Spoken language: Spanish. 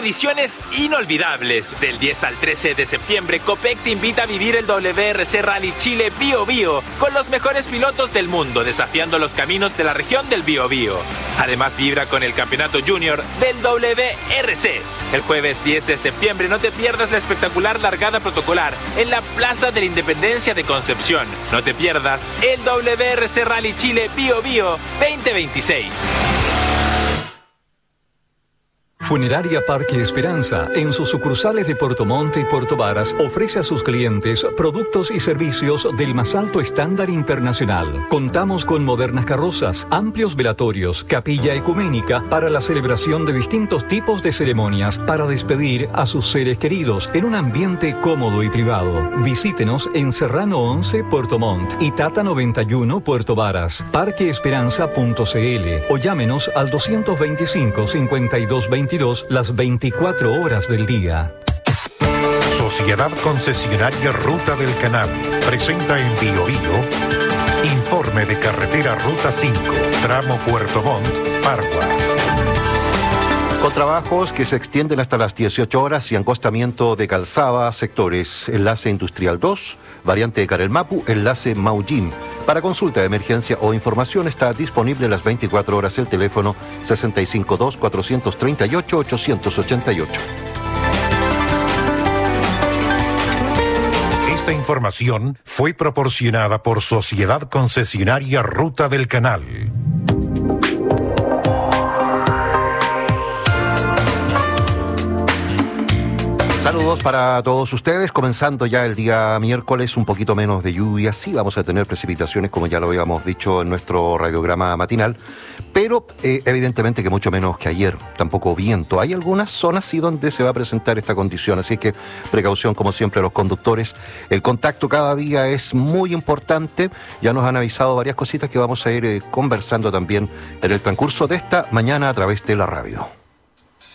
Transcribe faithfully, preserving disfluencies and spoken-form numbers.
ediciones inolvidables. Del diez al trece de septiembre, Copec te invita a vivir el W R C Rally Chile Bío Bío con los mejores pilotos del mundo, desafiando los caminos de la región del Biobío. Además, vibra con el campeonato junior del W R C. El jueves diez de septiembre no te pierdas la espectacular largada protocolar en la Plaza de la Independencia de Concepción. No te pierdas el W R C Rally Chile Bío Bío veinte veintiséis. Funeraria Parque Esperanza, en sus sucursales de Puerto Montt y Puerto Varas, ofrece a sus clientes productos y servicios del más alto estándar internacional. Contamos con modernas carrozas, amplios velatorios, capilla ecuménica para la celebración de distintos tipos de ceremonias para despedir a sus seres queridos en un ambiente cómodo y privado. Visítenos en Serrano once, Puerto Montt y Tata noventa y uno, Puerto Varas. parque esperanza punto c l o llámenos al doscientos veinticinco, cincuenta y dos veintidós las veinticuatro horas del día. Sociedad Concesionaria Ruta del Canal presenta en Bío Bío informe de carretera Ruta cinco, tramo Puerto Montt, Pargua. Con trabajos que se extienden hasta las dieciocho horas y encostamiento de calzada, sectores enlace industrial dos, variante de Carelmapu, enlace Maullín. Para consulta de emergencia o información está disponible las veinticuatro horas el teléfono sesenta y cinco dos, cuatrocientos treinta y ocho, ochocientos ochenta y ocho. Esta información fue proporcionada por Sociedad Concesionaria Ruta del Canal. Saludos para todos ustedes, comenzando ya el día miércoles, un poquito menos de lluvia, sí vamos a tener precipitaciones como ya lo habíamos dicho en nuestro radiograma matinal, pero eh, evidentemente que mucho menos que ayer, tampoco viento. Hay algunas zonas sí donde se va a presentar esta condición, así que precaución como siempre los conductores. El contacto cada día es muy importante, ya nos han avisado varias cositas que vamos a ir eh, conversando también en el transcurso de esta mañana a través de la radio.